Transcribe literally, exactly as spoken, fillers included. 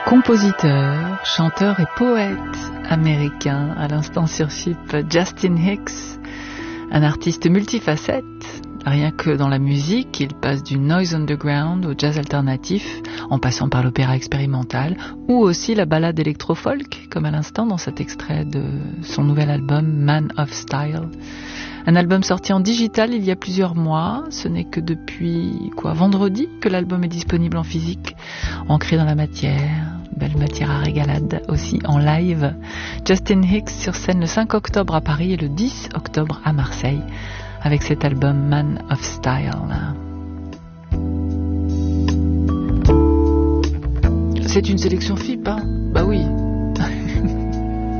Compositeur, chanteur et poète américain, à l'instant sur Chip, Justin Hicks, un artiste multifacette. Rien que dans la musique, il passe du noise underground au jazz alternatif, en passant par l'opéra expérimental, ou aussi la ballade électro-folk, comme à l'instant dans cet extrait de son nouvel album Man of Style. Un album sorti en digital il y a plusieurs mois. Ce n'est que depuis quoi vendredi que l'album est disponible en physique, ancré dans la matière. Belle matière à régalade aussi en live. Justin Hicks sur scène le cinq octobre à Paris et le dix octobre à Marseille avec cet album Man of Style. C'est une sélection F I P, hein ? Bah oui.